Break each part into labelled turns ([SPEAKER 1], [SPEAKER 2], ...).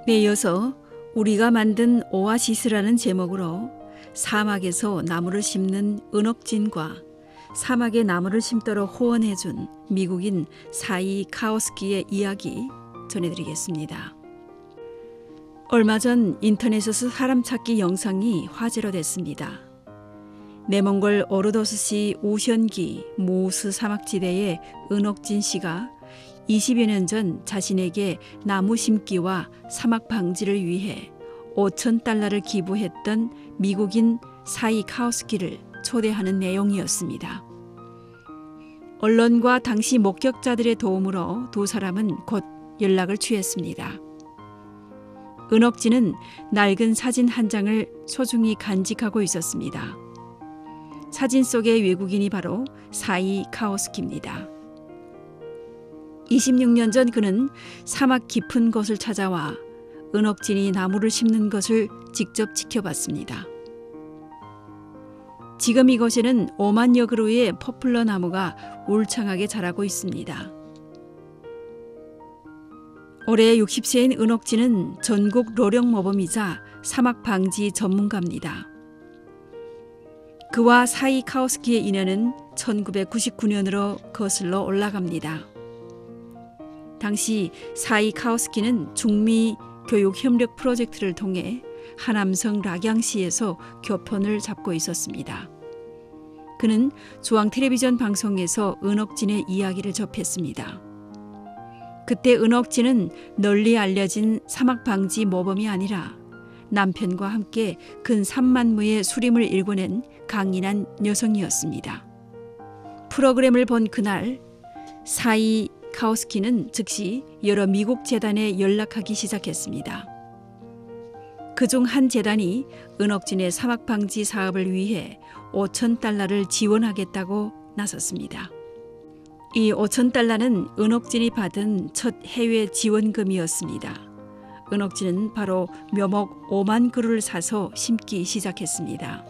[SPEAKER 1] 네, 이어서 우리가 만든 오아시스라는 제목으로 사막에서 나무를 심는 은옥진과 사막에 나무를 심도록 호언해준 미국인 사이 카오스키의 이야기 전해드리겠습니다. 얼마 전 인터넷에서 사람 찾기 영상이 화제로 됐습니다. 내몽골 오르도스시 우현기 모우스 사막지대의 은옥진 씨가 20여 년 전 자신에게 나무 심기와 사막 방지를 위해 $5,000를 기부했던 미국인 사이 카오스키를 초대하는 내용이었습니다. 언론과 당시 목격자들의 도움으로 두 사람은 곧 연락을 취했습니다. 은옥진은 낡은 사진 한 장을 소중히 간직하고 있었습니다. 사진 속의 외국인이 바로 사이 카오스키입니다. 26년 전 그는 사막 깊은 곳을 찾아와 은옥진이 나무를 심는 것을 직접 지켜봤습니다. 지금 이곳에는 5만여 그루의 포플러 나무가 울창하게 자라고 있습니다. 올해 60세인 은옥진은 전국 로령 모범이자 사막 방지 전문가입니다. 그와 사이 카오스키의 인연은 1999년으로 거슬러 올라갑니다. 당시 사이 카오스키는 중미 교육 협력 프로젝트를 통해 하남성 락양시에서 교편을 잡고 있었습니다. 그는 중앙 텔레비전 방송에서 은옥진의 이야기를 접했습니다. 그때 은옥진은 널리 알려진 사막 방지 모범이 아니라 남편과 함께 근 3만 무의 수림을 일궈낸 강인한 여성이었습니다. 프로그램을 본 그날 사이 카오스키는 즉시 여러 미국 재단에 연락하기 시작했습니다. 그중 한 재단이 은옥진의 사막 방지 사업을 위해 $5,000를 지원하겠다고 나섰습니다. 이 $5,000는 은옥진이 받은 첫 해외 지원금이었습니다. 은옥진은 바로 묘목 5만 그루를 사서 심기 시작했습니다.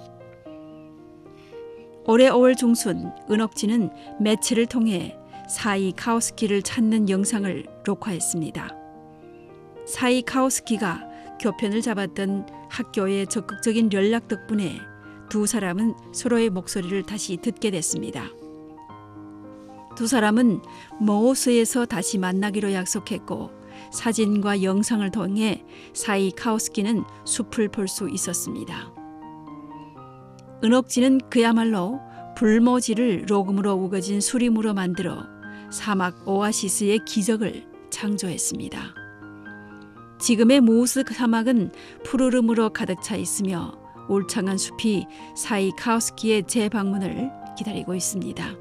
[SPEAKER 1] 올해 5월 중순 은옥진은 매체를 통해 사이 카오스키를 찾는 영상을 녹화했습니다. 사이 카오스키가 교편을 잡았던 학교의 적극적인 연락 덕분에 두 사람은 서로의 목소리를 다시 듣게 됐습니다. 두 사람은 모우스에서 다시 만나기로 약속했고 사진과 영상을 통해 사이 카오스키는 숲을 볼 수 있었습니다. 은옥진은 그야말로 불모지를 로금으로 우거진 수림으로 만들어 사막 오아시스의 기적을 창조했습니다. 지금의 모우스 사막은 푸르름으로 가득 차 있으며 울창한 숲이 사이 카오스키의 재방문을 기다리고 있습니다.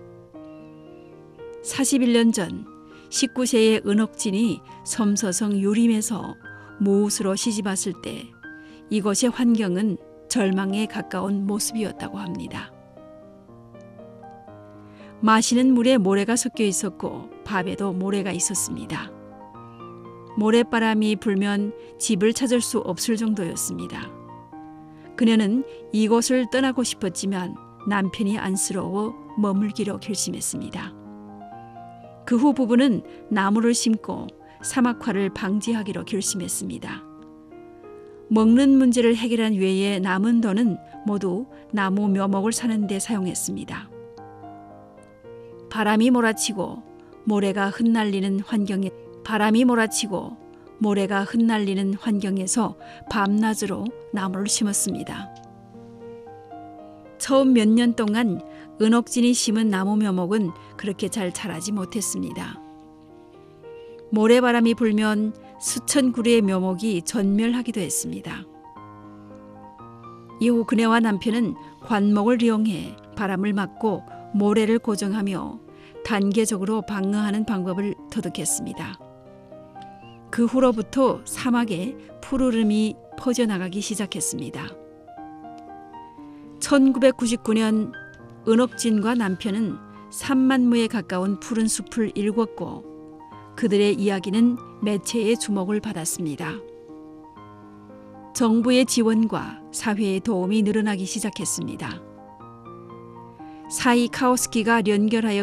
[SPEAKER 1] 41년 전 19세의 은옥진이 섬서성 유림에서 모우스로 시집왔을 때 이곳의 환경은 절망에 가까운 모습이었다고 합니다. 마시는 물에 모래가 섞여 있었고 밥에도 모래가 있었습니다. 모래바람이 불면 집을 찾을 수 없을 정도였습니다. 그녀는 이곳을 떠나고 싶었지만 남편이 안쓰러워 머물기로 결심했습니다. 그 후 부부는 나무를 심고 사막화를 방지하기로 결심했습니다. 먹는 문제를 해결한 외에 남은 돈은 모두 나무 묘목을 사는 데 사용했습니다. 바람이 몰아치고 모래가 흩날리는 환경에서 밤낮으로 나무를 심었습니다. 처음 몇 년 동안 은옥진이 심은 나무 묘목은 그렇게 잘 자라지 못했습니다. 모래바람이 불면 수천 그루의 묘목이 전멸하기도 했습니다. 이후 그녀와 남편은 관목을 이용해 바람을 막고 모래를 고정하며 단계적으로 방어하는 방법을 터득했습니다. 그 후로부터 사막에 푸르름이 퍼져나가기 시작했습니다. 1999년 은옥진과 남편은 3만 무에 가까운 푸른 숲을 일궜고 그들의 이야기는 매체의 주목을 받았습니다. 정부의 지원과 사회의 도움이 늘어나기 시작했습니다. 사이 카오스키가 연결하여